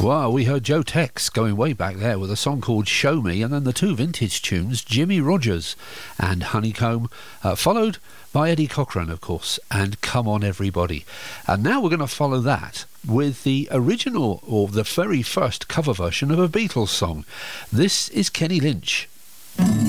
Well, we heard Joe Tex going way back there with a song called Show Me, and then the two vintage tunes, Jimmy Rogers and Honeycomb, followed by Eddie Cochran, of course, and Come On Everybody. And now we're going to follow that with the original, or the very first cover version of a Beatles song. This is Kenny Lynch.